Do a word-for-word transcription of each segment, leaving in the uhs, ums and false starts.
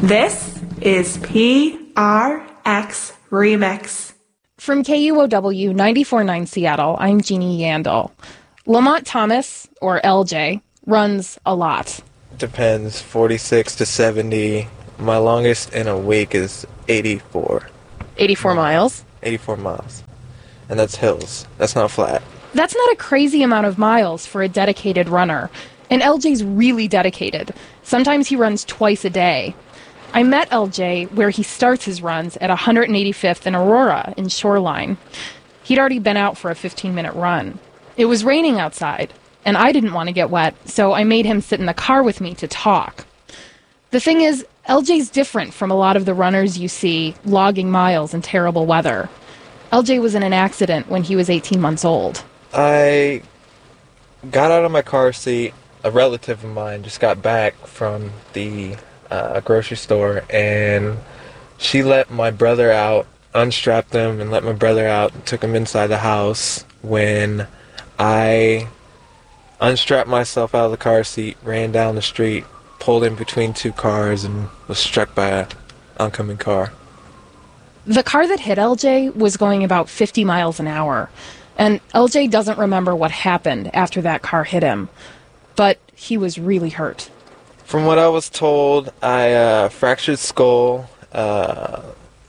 This is P R X Remix. From K U O W ninety-four point nine Seattle, I'm Jeannie Yandel. Lamont Thomas, or L J, runs a lot. Depends, forty-six to seventy. My longest in a week is eighty-four. eighty-four miles? eighty-four miles. And that's hills. That's not flat. That's not a crazy amount of miles for a dedicated runner. And L J's really dedicated. Sometimes he runs twice a day. I met L J where he starts his runs at one hundred eighty-fifth and Aurora in Shoreline. He'd already been out for a fifteen-minute run. It was raining outside, and I didn't want to get wet, so I made him sit in the car with me to talk. The thing is, L J's different from a lot of the runners you see logging miles in terrible weather. L J was in an accident when he was eighteen months old. I got out of my car seat. A relative of mine just got back from the uh, grocery store, and she let my brother out, unstrapped him, and let my brother out, and took him inside the house. When I unstrapped myself out of the car seat, ran down the street, pulled in between two cars, and was struck by an oncoming car. The car that hit L J was going about fifty miles an hour, and L J doesn't remember what happened after that car hit him, but he was really hurt. From what I was told, I uh, fractured skull, uh,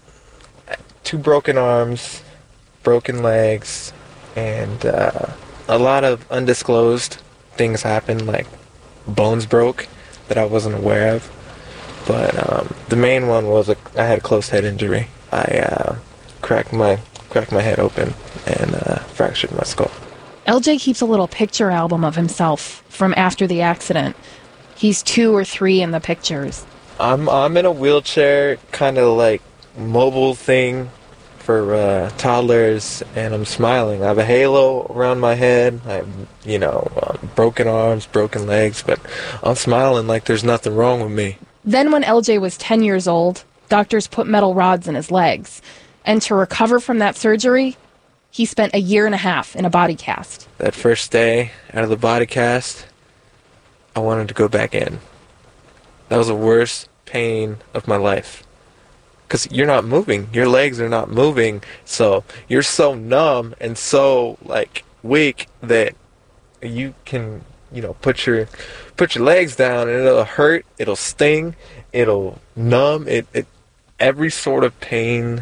two broken arms, broken legs, and uh, a lot of undisclosed things happened, like bones broke that I wasn't aware of. But um, the main one was a, I had a closed head injury. I uh, cracked my cracked my head open and uh, fractured my skull. L J keeps a little picture album of himself from after the accident. He's two or three in the pictures. I'm I'm in a wheelchair, kind of like mobile thing for uh, toddlers, and I'm smiling. I have a halo around my head. I have, you know, um, broken arms, broken legs, but I'm smiling like there's nothing wrong with me. Then when L J was ten years old, doctors put metal rods in his legs. And to recover from that surgery, he spent a year and a half in a body cast. That first day out of the body cast, I wanted to go back in. That was the worst pain of my life. Because you're not moving. Your legs are not moving. So you're so numb and so, like, weak that you can, you know, put your put your legs down and it'll hurt, it'll sting, it'll numb, it, it every sort of pain.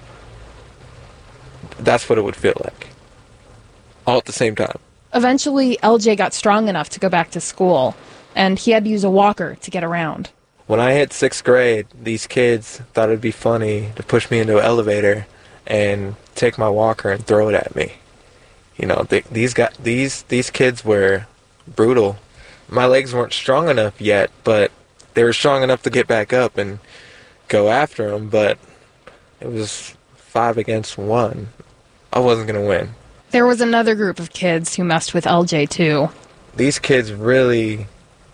That's what it would feel like. All at the same time. Eventually, L J got strong enough to go back to school, and he had to use a walker to get around. When I hit sixth grade, these kids thought it'd be funny to push me into an elevator and take my walker and throw it at me. You know, they, these got these these kids were brutal. My legs weren't strong enough yet, but they were strong enough to get back up and go after them. But it was five against one. I wasn't gonna win. There was another group of kids who messed with L J too. These kids really,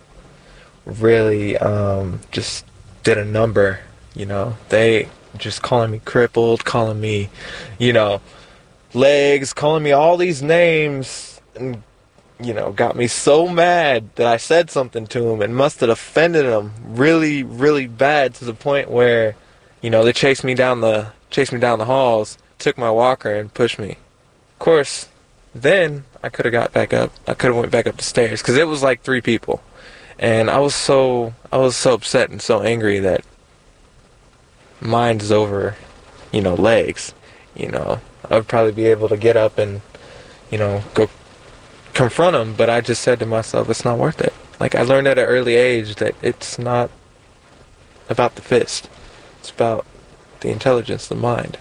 really um, just did a number, you know. They just calling me crippled, calling me, you know, legs, calling me all these names, and, you know, got me so mad that I said something to them and must have offended them really, really bad to the point where, you know, they chased me down the chased me down the halls, took my walker and pushed me. Of course, then I could have got back up. I could have went back up the stairs because it was like three people, and I was so I was so upset and so angry that mind is over, you know, legs. You know, I would probably be able to get up and, you know, go confront them, but I just said to myself, it's not worth it. Like, I learned at an early age that it's not about the fist. It's about the intelligence, the mind.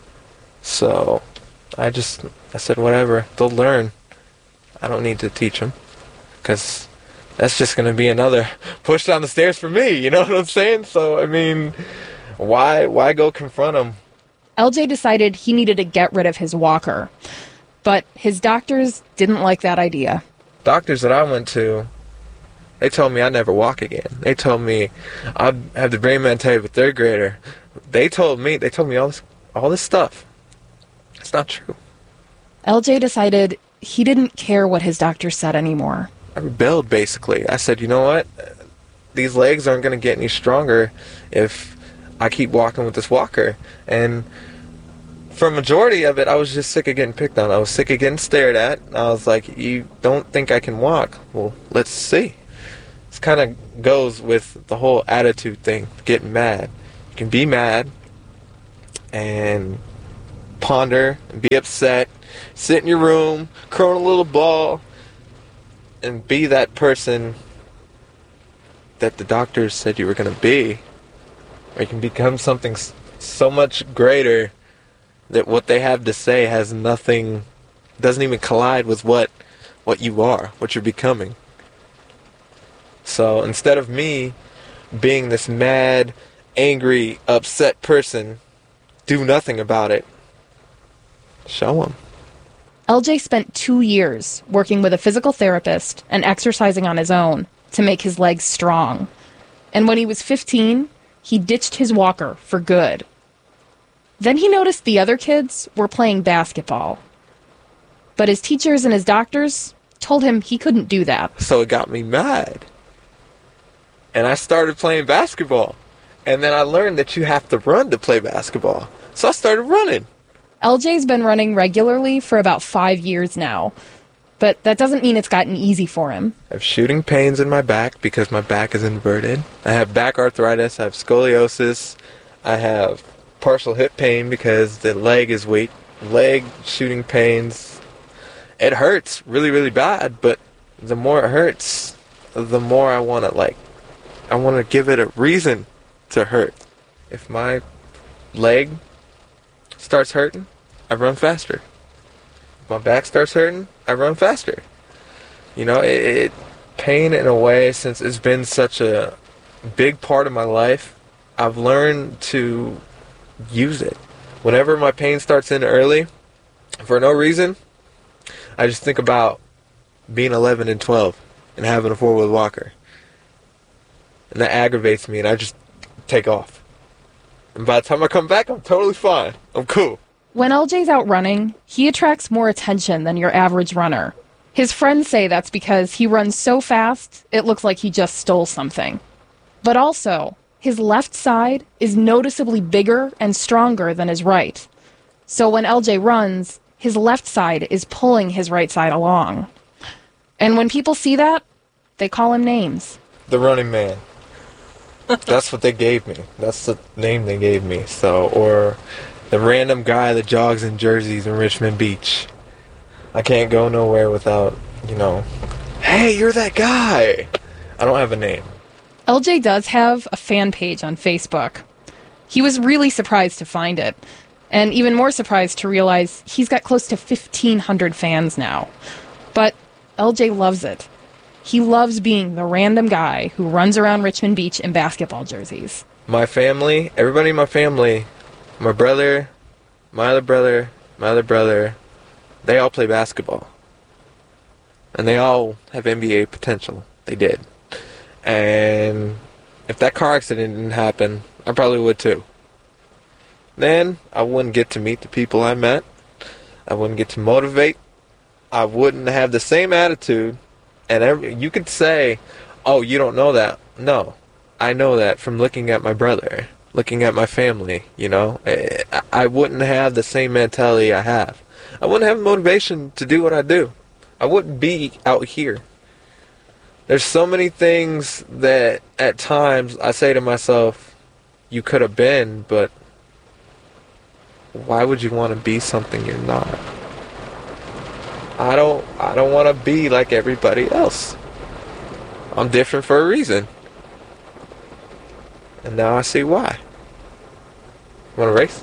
So I just, I said, whatever, they'll learn. I don't need to teach them, because that's just going to be another push down the stairs for me, you know what I'm saying? So, I mean, why, why go confront them? L J decided he needed to get rid of his walker, but his doctors didn't like that idea. Doctors that I went to, they told me I'd never walk again. They told me I'd have the brain mentality of a third grader. They told me, they told me all this, all this stuff. It's not true. L J decided he didn't care what his doctor said anymore. I rebelled, basically. I said, you know what? these legs aren't going to get any stronger if I keep walking with this walker. And for a majority of it, I was just sick of getting picked on. I was sick of getting stared at. I was like, you don't think I can walk? Well, let's see. This kind of goes with the whole attitude thing, getting mad. You can be mad and ponder and be upset, sit in your room, curl in a little ball, and be that person that the doctors said you were going to be. Or you can become something so much greater that what they have to say has nothing, doesn't even collide with what what you are, what you're becoming. So instead of me being this mad, angry, upset person, do nothing about it. Show them. L J spent two years working with a physical therapist and exercising on his own to make his legs strong. And when he was fifteen, he ditched his walker for good. Then he noticed the other kids were playing basketball. But his teachers and his doctors told him he couldn't do that. So it got me mad. And I started playing basketball. And then I learned that you have to run to play basketball. So I started running. L J's been running regularly for about five years now. But that doesn't mean it's gotten easy for him. I have shooting pains in my back because my back is inverted. I have back arthritis. I have scoliosis. I have partial hip pain because the leg is weak. Leg shooting pains. It hurts really, really bad, but the more it hurts, the more I want to, like, I want to give it a reason to hurt. If my leg starts hurting, I run faster. If my back starts hurting, I run faster. You know, it, it pain in a way, since it's been such a big part of my life, I've learned to use it. Whenever my pain starts in early, for no reason, I just think about being eleven and twelve and having a four-wheel walker. And that aggravates me, and I just take off. And by the time I come back, I'm totally fine. I'm cool. When L J's out running, he attracts more attention than your average runner. His friends say that's because he runs so fast, it looks like he just stole something. But also, his left side is noticeably bigger and stronger than his right. So when L J runs, his left side is pulling his right side along. And when people see that, they call him names. The Running Man. That's what they gave me. That's the name they gave me. So, or the random guy that jogs in jerseys in Richmond Beach. I can't go nowhere without, you know, hey, you're that guy. I don't have a name. L J does have a fan page on Facebook. He was really surprised to find it, and even more surprised to realize he's got close to fifteen hundred fans now. But L J loves it. He loves being the random guy who runs around Richmond Beach in basketball jerseys. My family, everybody in my family, my brother, my other brother, my other brother, they all play basketball. And they all have N B A potential. They did. And if that car accident didn't happen, I probably would too. Then I wouldn't get to meet the people I met. I wouldn't get to motivate. I wouldn't have the same attitude. And every, you could say, oh, you don't know that. No, I know that from looking at my brother, looking at my family, you know. I, I wouldn't have the same mentality I have. I wouldn't have motivation to do what I do. I wouldn't be out here. There's so many things that at times I say to myself, you could have been, but why would you want to be something you're not? I don't I don't want to be like everybody else. I'm different for a reason. And now I see why. Want to race?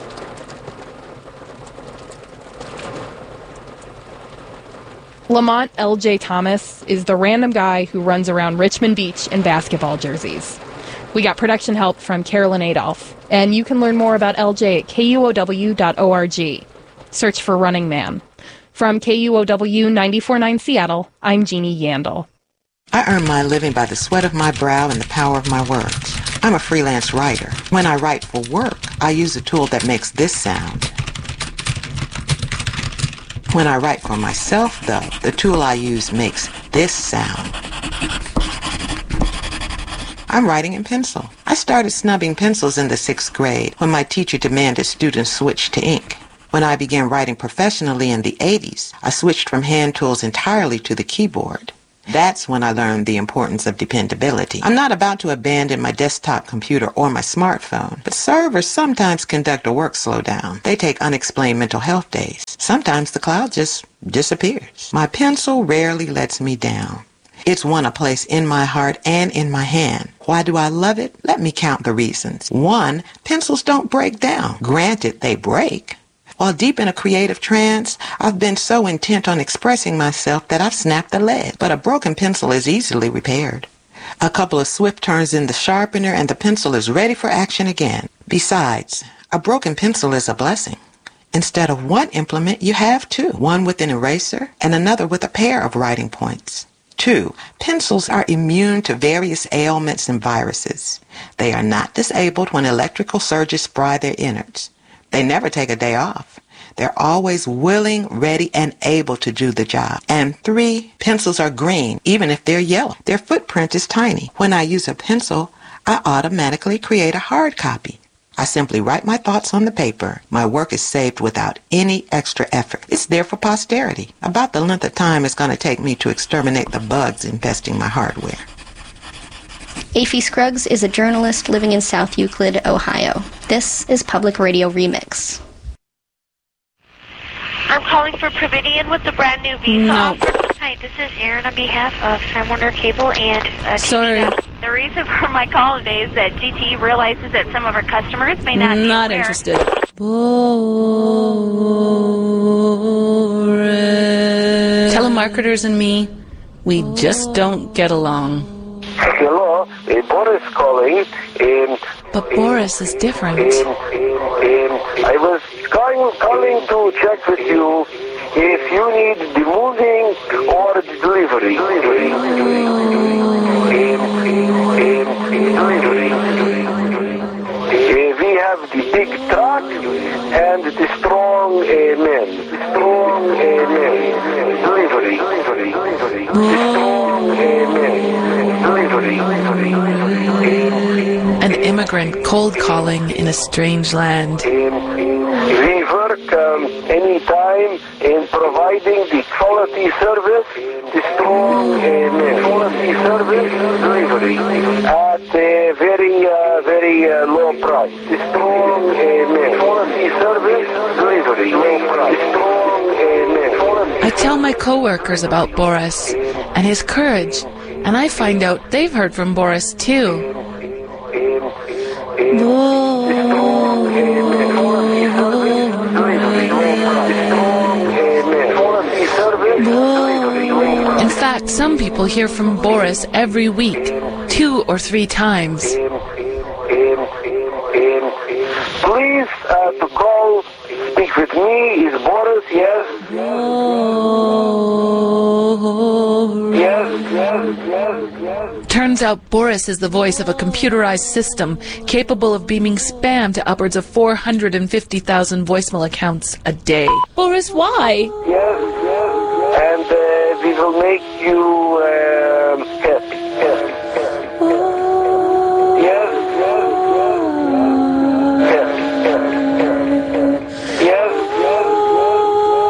Lamont L J Thomas is the random guy who runs around Richmond Beach in basketball jerseys. We got production help from Carolyn Adolph, and you can learn more about L J at K U O W dot org. Search for Running Man. From K U O W ninety-four point nine Seattle, I'm Jeannie Yandel. I earn my living by the sweat of my brow and the power of my words. I'm a freelance writer. When I write for work, I use a tool that makes this sound. When I write for myself, though, the tool I use makes this sound. I'm writing in pencil. I started snubbing pencils in the sixth grade when my teacher demanded students switch to ink. When I began writing professionally in the eighties, I switched from hand tools entirely to the keyboard. That's when I learned the importance of dependability. I'm not about to abandon my desktop computer or my smartphone, but servers sometimes conduct a work slowdown. They take unexplained mental health days. Sometimes the cloud just disappears. My pencil rarely lets me down. It's won a place in my heart and in my hand. Why do I love it? Let me count the reasons. One, pencils don't break down. Granted, they break. While deep in a creative trance, I've been so intent on expressing myself that I've snapped the lead. But a broken pencil is easily repaired. A couple of swift turns in the sharpener and the pencil is ready for action again. Besides, a broken pencil is a blessing. Instead of one implement, you have two. One with an eraser and another with a pair of writing points. Two, pencils are immune to various ailments and viruses. They are not disabled when electrical surges fry their innards. They never take a day off. They're always willing, ready, and able to do the job. And three, pencils are green, even if they're yellow. Their footprint is tiny. When I use a pencil, I automatically create a hard copy. I simply write my thoughts on the paper. My work is saved without any extra effort. It's there for posterity, about the length of time it's going to take me to exterminate the bugs infesting my hardware. Aphie Scruggs is a journalist living in South Euclid, Ohio. This is Public Radio Remix. I'm calling for Providian with the brand new Visa. No. Hi, this is Aaron on behalf of Time Warner Cable and uh, Sorry. T V. The reason for my call today is that G T E realizes that some of our customers may not be Not aware. interested. Telemarketers and me, we just don't get along. Hello, uh, Boris calling. Um, But Boris is different. Um, um, I was calling, calling to check with you if you need the moving or the delivery. Delivery. Um, um, delivery. Uh, we have the big truck and the strong uh, man. The strong uh, man. Delivery. Delivery. The strong uh, man. Delivery. An immigrant cold calling in a strange land. Um, we work um, anytime in providing the quality service, the strong um, quality service delivery at a very, uh, very uh, low price. The strong um, quality service delivery, low price. The strong um, quality. I tell my coworkers about Boris and his courage, and I find out they've heard from Boris too. In fact, some people hear from Boris every week, two or three times. Please, uh, to call, speak with me, is Boris, yes? Yes, yes, yes, yes. Turns out Boris is the voice of a computerized system capable of beaming spam to upwards of four hundred fifty thousand voicemail accounts a day. Boris, why? Yes, yes, and uh, we will make you uh,